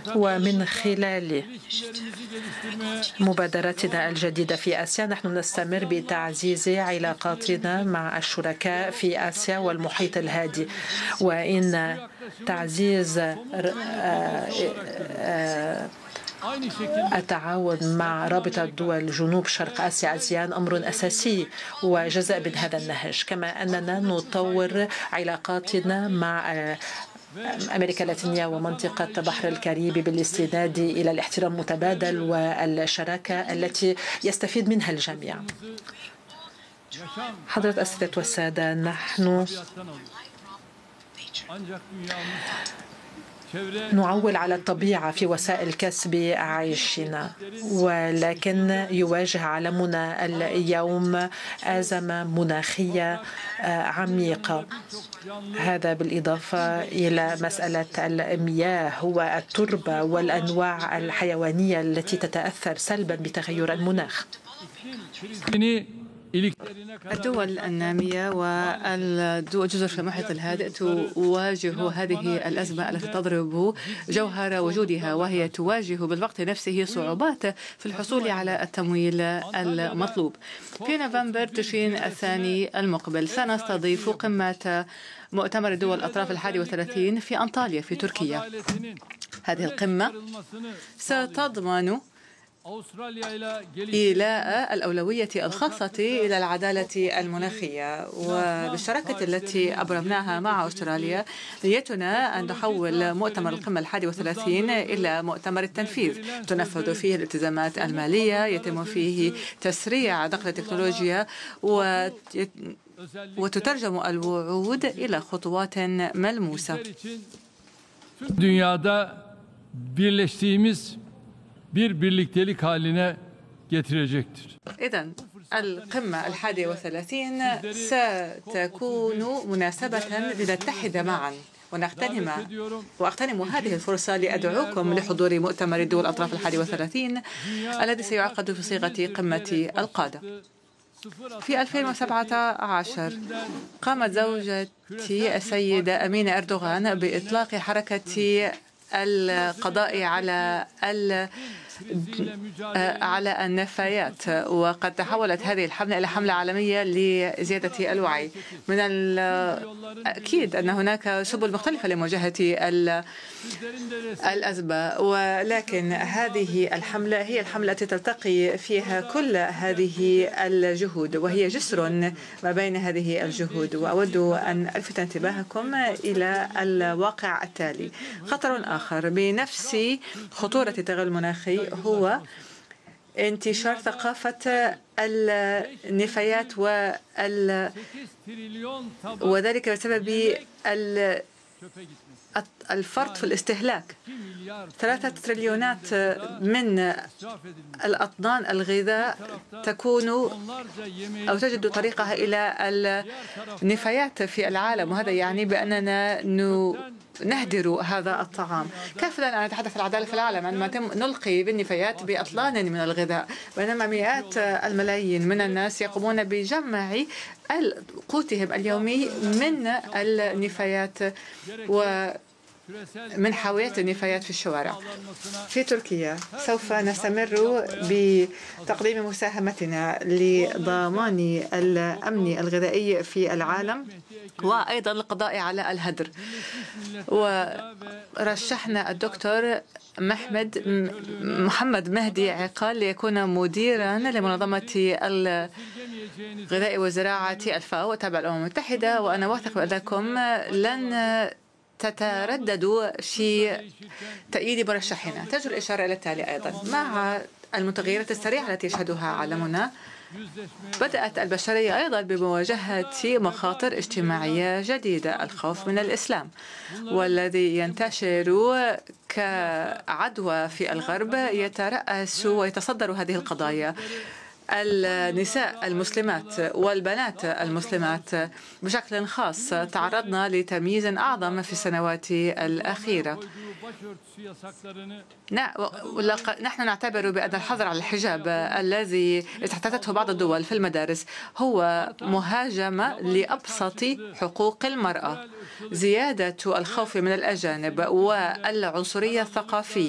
ومن خلال مبادرتنا الجديدة في آسيا نحن نستمر بتعزيز علاقاتنا مع الشركاء في آسيا والمحيط الهادي، وإن تعزيز التعاون مع رابطة دول جنوب شرق آسيا آسيان أمر أساسي وجزء من هذا النهج، كما أننا نطور علاقاتنا مع أمريكا اللاتينية ومنطقة بحر الكاريبي بالاستناد إلى الاحترام المتبادل والشراكة التي يستفيد منها الجميع. حضرة السادة والسادة، نحن نعول على الطبيعة في وسائل كسب عيشنا، ولكن يواجه عالمنا اليوم أزمة مناخية عميقة. هذا بالإضافة إلى مسألة المياه والتربة والأنواع الحيوانية التي تتأثر سلبا بتغير المناخ. الدول النامية والجزر في المحيط الهادئ تواجه هذه الأزمة التي تضرب جوهر وجودها، وهي تواجه بالوقت نفسه صعوبات في الحصول على التمويل المطلوب. في نوفمبر تشرين الثاني المقبل سنستضيف قمة مؤتمر الدول الأطراف 31 في أنطاليا في تركيا. هذه القمة ستضمن إيلاء الأولوية الخاصة إلى العدالة المناخية، وبالشراكة التي أبرمناها مع أستراليا نيتنا أن نحول مؤتمر القمة 31 إلى مؤتمر التنفيذ تنفذ فيه الالتزامات المالية، يتم فيه تسريع نقل التكنولوجيا وتترجم الوعود إلى خطوات ملموسة. bir birliktelik haline getirecektir. إذن القمة 31 ستكون مناسبة لنتحد معا وأغتنم هذه الفرصة لأدعوكم لحضور مؤتمر الدول الأطراف 31 الذي سيعقد في صيغة قمة القادة. في 2017 قامت زوجتي السيدة أمينة أردوغان بإطلاق حركة القضاء على النفايات، وقد تحولت هذه الحملة إلى حملة عالمية لزيادة الوعي. من الأكيد أن هناك سبل مختلفة لمواجهة الأزمة، ولكن هذه الحملة هي الحملة التي تلتقي فيها كل هذه الجهود، وهي جسر ما بين هذه الجهود. وأود أن ألفت انتباهكم إلى الواقع التالي. خطر آخر بنفس خطورة التغير المناخي هو انتشار ثقافة النفايات وذلك بسبب الفرط في الاستهلاك. 3 تريليونات من الأطنان الغذاء تكون أو تجد طريقها إلى النفايات في العالم، وهذا يعني بأننا نهدر هذا الطعام. كيف لنا أن نتحدث عن العدالة في العالم عندما نلقي بالنفايات بأطنان من الغذاء، بينما مئات الملايين من الناس يقومون بجمع قوتهم اليومي من النفايات ومن حاويات النفايات في الشوارع. في تركيا سوف نستمر بتقديم مساهمتنا لضمان الأمن الغذائي في العالم وأيضا القضاء على الهدر. ورشحنا الدكتور محمد مهدي عقال ليكون مديرا لمنظمة الغذاء والزراعة الفاو تابع الأمم المتحدة، وأنا واثق بأنكم لن تترددوا في تأييد مرشحنا. تجري الإشارة إلى التالي أيضا: مع المتغيرات السريعة التي يشهدها عالمنا بدأت البشرية أيضا بمواجهة مخاطر اجتماعية جديدة. الخوف من الإسلام والذي ينتشر كعدوى في الغرب يترأس ويتصدر هذه القضايا. النساء المسلمات والبنات المسلمات بشكل خاص تعرضنا لتمييز أعظم في السنوات الأخيرة. نحن نعتبر بأن الحظر على الحجاب الذي استحدثته بعض الدول في المدارس هو مهاجمة لأبسط حقوق المرأة. زيادة الخوف من الأجانب والعنصرية الثقافية